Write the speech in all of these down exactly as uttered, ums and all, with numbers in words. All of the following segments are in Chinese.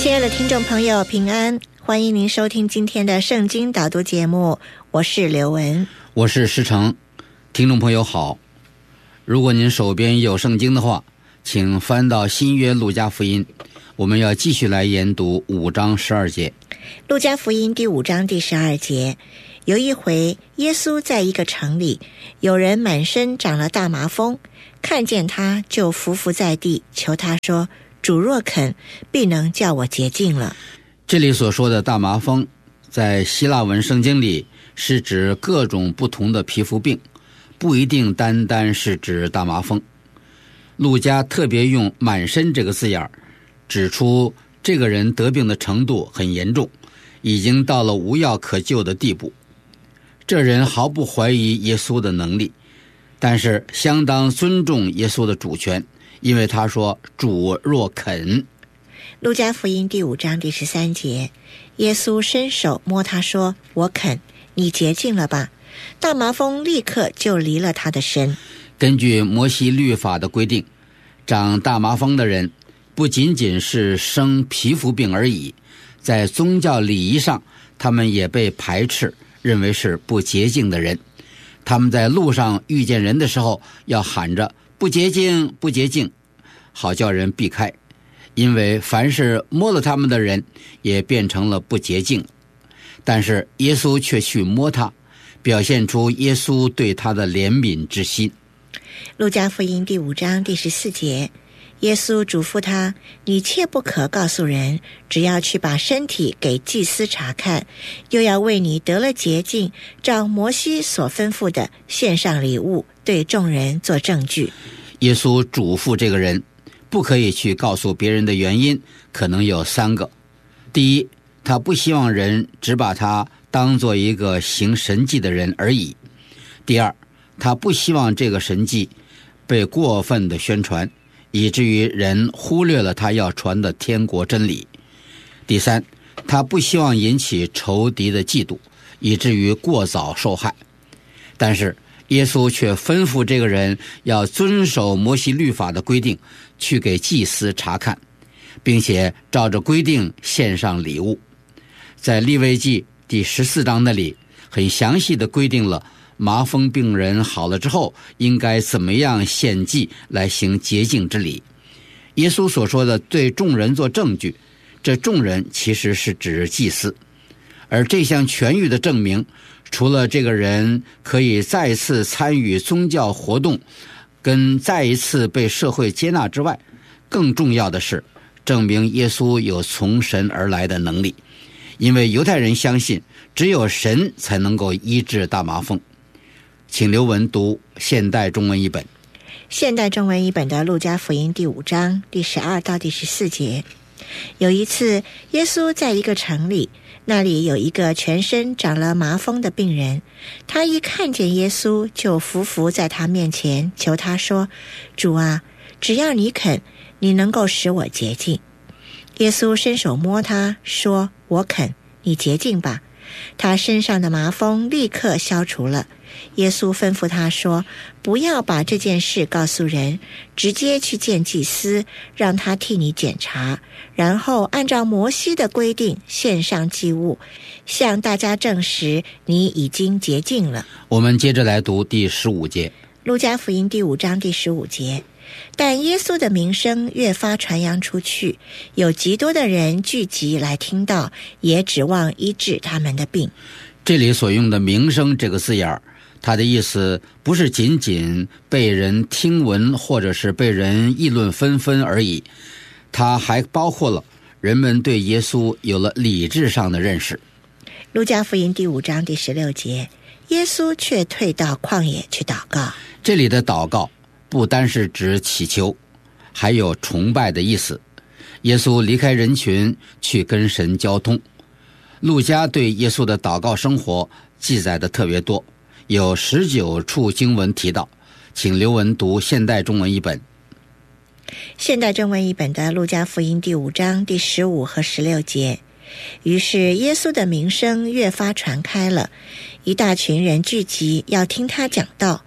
亲爱的听众朋友，平安，欢迎您收听今天的圣经导读节目，我是刘文， 我是施成。听众朋友好，如果您手边有圣经的话，请翻到新约路加福音，我们要继续来研读五章十二节。 路加福音第五章第十二节，有一回耶稣在一个城里，有人满身长了大麻风，看见他就伏伏在地，求他说，主若肯，必能叫我洁净了。 这里所说的大麻风，在希腊文圣经里是指各种不同的皮肤病，不一定单单是指大麻风。路加特别用满身这个字眼，指出这个人得病的程度很严重，已经到了无药可救的地步。这人毫不怀疑耶稣的能力，但是相当尊重耶稣的主权，因为他说，主若肯。 路加福音第五章第十三节，耶稣伸手摸他说，我肯，你洁净了吧。大麻风立刻就离了他的身。 根据摩西律法的规定，长大麻风的人不仅仅是生皮肤病而已，在宗教礼仪上他们也被排斥，认为是不洁净的人。他们在路上遇见人的时候要喊着不洁净不洁净，好叫人避开，因为凡是摸了他们的人也变成了不洁净。但是耶稣却去摸他，表现出耶稣对他的怜悯之心。 路加福音第五章第十四节，耶稣嘱咐他，你切不可告诉人，只要去把身体给祭司查看，又要为你得了洁净，照摩西所吩咐的献上礼物，对众人做证据。 耶稣嘱咐这个人不可以去告诉别人的原因，可能有三个。第一，他不希望人只把他当做一个行神迹的人而已。第二，他不希望这个神迹被过分的宣传，以至于人忽略了他要传的天国真理。第三，他不希望引起仇敌的嫉妒，以至于过早受害。但是耶稣却吩咐这个人要遵守摩西律法的规定，去给祭司查看，并且照着规定献上礼物。在利未记第十四章那里很详细地规定了麻风病人好了之后应该怎么样献祭来行洁净之礼。耶稣所说的对众人做证据，这众人其实是指祭司。而这项痊愈的证明，除了这个人可以再次参与宗教活动跟再一次被社会接纳之外，更重要的是证明耶稣有从神而来的能力。因为犹太人相信只有神才能够医治大麻风。请刘文读现代中文译本。 现代中文译本的路加福音第五章第十二到第十四节，有一次耶稣在一个城里，那里有一个全身长了麻风的病人，他一看见耶稣就伏伏在他面前，求他说，主啊，只要你肯，你能够使我洁净。耶稣伸手摸他说，我肯，你洁净吧。他身上的麻风立刻消除了。耶稣吩咐他说，不要把这件事告诉人，直接去见祭司，让他替你检查，然后按照摩西的规定献上祭物，向大家证实你已经洁净了。 我们接着来读第十五节。 路加福音第五章第十五节，但耶稣的名声越发传扬出去，有极多的人聚集来听到，也指望医治他们的病。 这里所用的名声这个字眼，它的意思不是仅仅被人听闻或者是被人议论纷纷而已，它还包括了人们对耶稣有了理智上的认识。 路加福音第五章第十六节，耶稣却退到旷野去祷告。 这里的祷告不单是指祈求，还有崇拜的意思。耶稣离开人群去跟神交通。路加对耶稣的祷告生活记载的特别多，有十九处经文提到。请刘文读现代中文译本。 现代中文译本的路加福音第五章第十五和十六节，于是耶稣的名声越发传开了，一大群人聚集要听他讲道。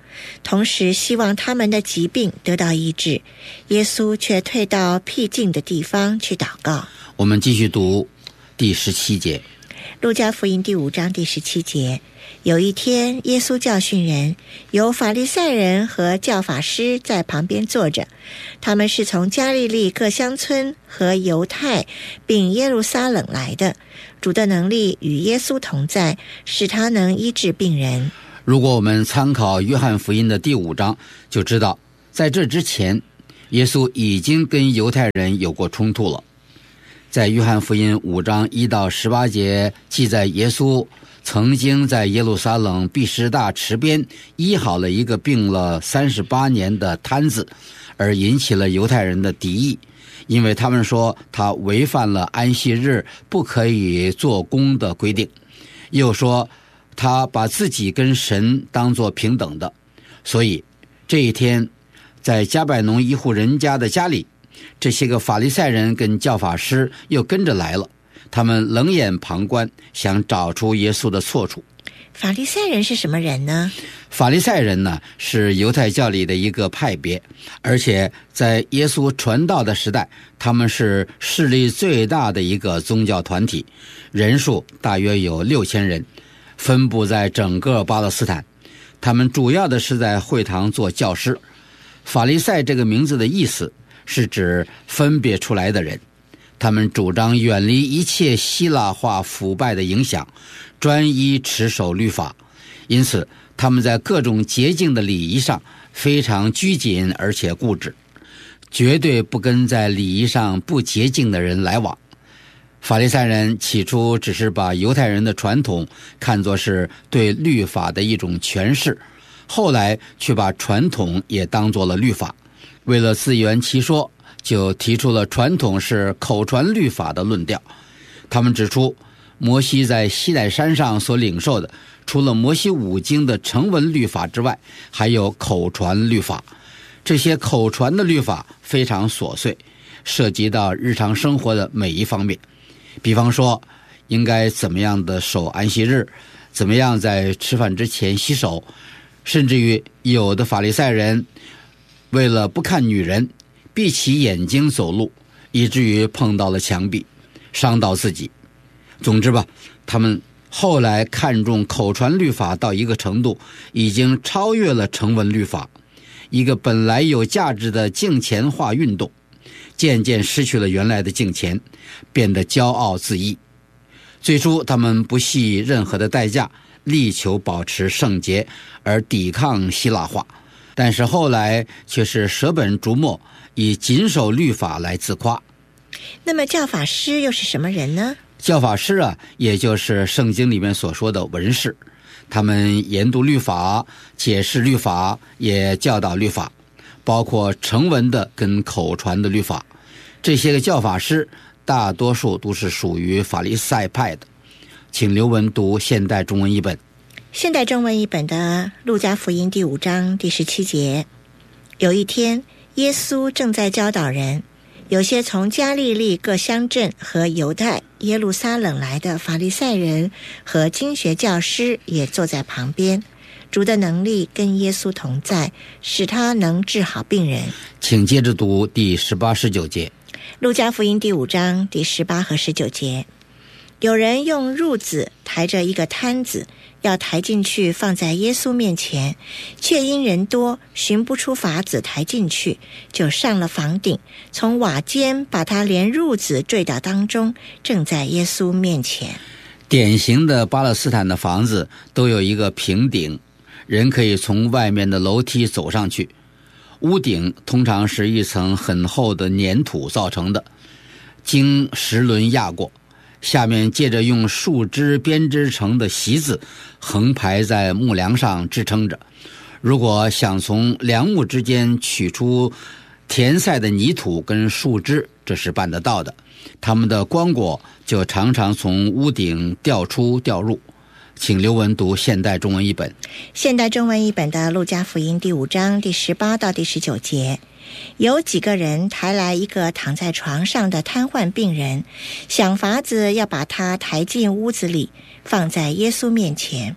同时希望他们的疾病得到医治。耶稣却退到僻静的地方去祷告。 我们继续读第十七节。 路加福音第五章第十七节，有一天耶稣教训人，有法利赛人和教法师在旁边坐着，他们是从加利利各乡村和犹太并耶路撒冷来的。主的能力与耶稣同在，使他能医治病人。 如果我们参考约翰福音的第五章，就知道在这之前耶稣已经跟犹太人有过冲突了。在约翰福音五章一到十八节记载，耶稣曾经在耶路撒冷毕士大池边医好了一个病了三十八年的瘫子，而引起了犹太人的敌意，因为他们说他违反了安息日不可以做工的规定，又说他把自己跟神当作平等的。所以这一天在加百农一户人家的家里，这些个法利赛人跟教法师又跟着来了，他们冷眼旁观，想找出耶稣的错处。 法利赛人是什么人呢？ 法利赛人呢，是犹太教里的一个派别，而且在耶稣传道的时代，他们是势力最大的一个宗教团体，人数大约有六千人，分布在整个巴勒斯坦。他们主要的是在会堂做教师。法利赛这个名字的意思是指分别出来的人，他们主张远离一切希腊化腐败的影响，专一持守律法，因此他们在各种洁净的礼仪上非常拘谨而且固执，绝对不跟在礼仪上不洁净的人来往。法利赛人起初只是把犹太人的传统看作是对律法的一种诠释，后来却把传统也当作了律法。为了自圆其说，就提出了传统是口传律法的论调。他们指出，摩西在西奈山上所领受的，除了摩西五经的成文律法之外，还有口传律法。这些口传的律法非常琐碎，涉及到日常生活的每一方面。比方说，应该怎么样的守安息日，怎么样在吃饭之前洗手，甚至于有的法利赛人为了不看女人，闭起眼睛走路，以至于碰到了墙壁，伤到自己。总之吧，他们后来看重口传律法到一个程度，已经超越了成文律法，一个本来有价值的敬虔化运动渐渐失去了原来的敬虔，变得骄傲自义。最初他们不惜任何的代价，力求保持圣洁而抵抗希腊化，但是后来却是舍本逐末，以谨守律法来自夸。 那么教法师又是什么人呢？ 教法师啊，也就是圣经里面所说的文士，他们研读律法，解释律法，也教导律法，包括成文的跟口传的律法。这些个教法师大多数都是属于法利赛派的。请刘文读现代中文译本。 现代中文译本的路加福音第五章第十七节，有一天耶稣正在教导人，有些从加利利各乡镇和犹太耶路撒冷来的法利赛人和经学教师也坐在旁边。主的能力跟耶稣同在，使他能治好病人。 请接着读第十八、十九节。 路加福音第五章第十八和十九节，有人用褥子抬着一个摊子，要抬进去放在耶稣面前，却因人多，寻不出法子抬进去，就上了房顶，从瓦间把他连褥子坠到当中，正在耶稣面前。 典型的巴勒斯坦的房子都有一个平顶，人可以从外面的楼梯走上去。屋顶通常是一层很厚的粘土造成的，经石轮压过，下面接着用树枝编织成的席子横排在木梁上支撑着。如果想从梁木之间取出填塞的泥土跟树枝，这是办得到的。他们的光果就常常从屋顶掉出掉入。请刘文读现代中文译本。 现代中文译本的路加福音第五章第十八到第十九节，有几个人抬来一个躺在床上的瘫痪病人，想法子要把他抬进屋子里，放在耶稣面前。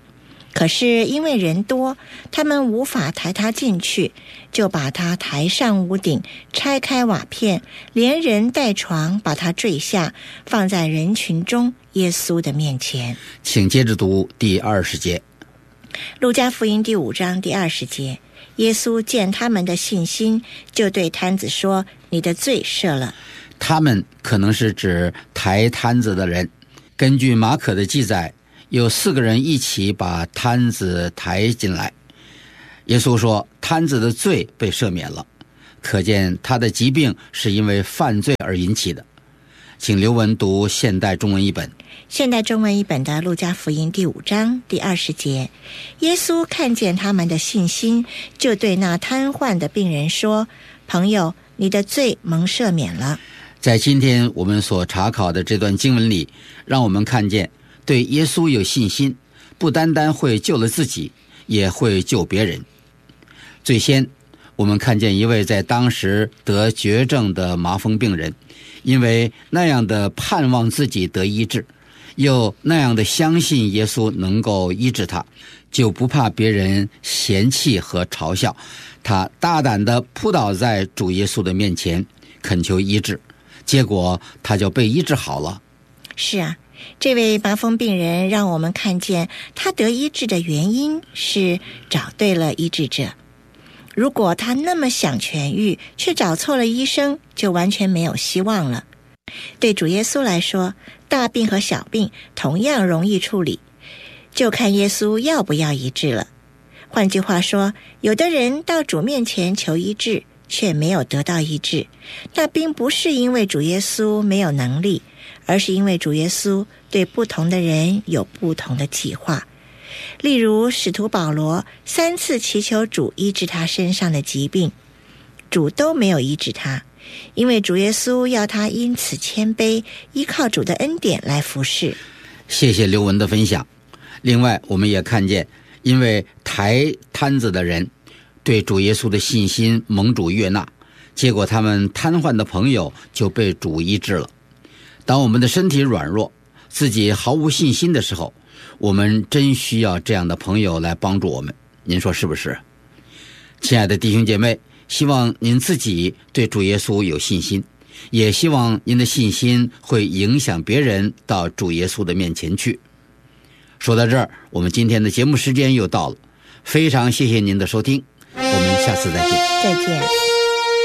可是因为人多，他们无法抬他进去，就把他抬上屋顶，拆开瓦片，连人带床把他坠下，放在人群中耶稣的面前。 请接着读第二十节。 路加福音第五章第二十节，耶稣见他们的信心，就对摊子说：你的罪赦了。 他们可能是指抬摊子的人。根据马可的记载，有四个人一起把摊子抬进来。耶稣说摊子的罪被赦免了，可见他的疾病是因为犯罪而引起的。请刘文读现代中文译本。 现代中文译本的路加福音第五章第二十节，耶稣看见他们的信心，就对那瘫痪的病人说：朋友，你的罪蒙赦免了。 在今天我们所查考的这段经文里，让我们看见对耶稣有信心，不单单会救了自己，也会救别人。最先我们看见一位在当时得绝症的麻风病人，因为那样的盼望自己得医治，又那样的相信耶稣能够医治他，就不怕别人嫌弃和嘲笑，他大胆地扑倒在主耶稣的面前，恳求医治，结果他就被医治好了。 是啊，这位麻风病人让我们看见他得医治的原因是找对了医治者。如果他那么想痊愈，却找错了医生，就完全没有希望了。对主耶稣来说，大病和小病同样容易处理，就看耶稣要不要医治了。换句话说，有的人到主面前求医治，却没有得到医治，那并不是因为主耶稣没有能力，而是因为主耶稣对不同的人有不同的计划。例如使徒保罗三次祈求主医治他身上的疾病，主都没有医治他，因为主耶稣要他因此谦卑，依靠主的恩典来服侍。 谢谢刘文的分享。另外我们也看见，因为抬摊子的人对主耶稣的信心蒙主悦纳，结果他们瘫痪的朋友就被主医治了。当我们的身体软弱，自己毫无信心的时候，我们真需要这样的朋友来帮助我们，您说是不是？亲爱的弟兄姐妹，希望您自己对主耶稣有信心，也希望您的信心会影响别人到主耶稣的面前去。说到这儿，我们今天的节目时间又到了，非常谢谢您的收听，我们下次再见。 再见。